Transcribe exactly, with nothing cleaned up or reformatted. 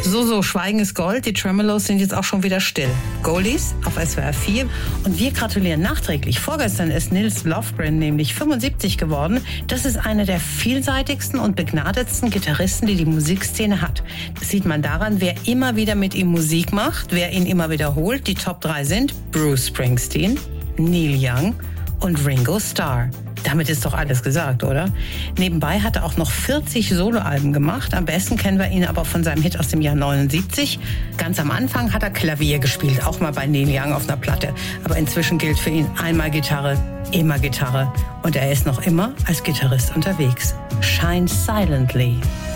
So, so, Schweigen ist Gold. Die Tremolos sind jetzt auch schon wieder still. Goldies auf S W R vier. Und wir gratulieren nachträglich. Vorgestern ist Nils Lofgren nämlich fünfundsiebzig geworden. Das ist einer der vielseitigsten und begnadetsten Gitarristen, die die Musikszene hat. Das sieht man daran, wer immer wieder mit ihm Musik macht, wer ihn immer wiederholt. Die Top drei sind Bruce Springsteen, Neil Young und Ringo Starr. Damit ist doch alles gesagt, oder? Nebenbei hat er auch noch vierzig Soloalben gemacht. Am besten kennen wir ihn aber von seinem Hit aus dem Jahr neunundsiebzig. Ganz am Anfang hat er Klavier gespielt, auch mal bei Neil Young auf einer Platte. Aber inzwischen gilt für ihn einmal Gitarre, immer Gitarre. Und er ist noch immer als Gitarrist unterwegs. Shine Silently.